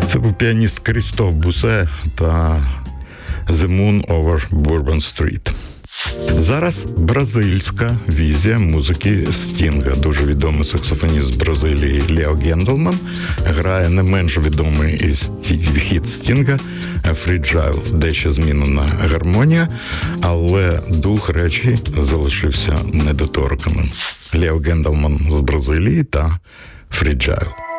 Це був піаніст Крістоф Бусе та «The Moon over Bourbon Street». Зараз бразильська візія музики Стінга. Дуже відомий саксофоніст з Бразилії Лео Генделман грає не менш відомий із хіт Стінга «Fragile», дещо змінена гармонія, але дух речі залишився недоторканим. Лео Генделман з Бразилії та «Fragile».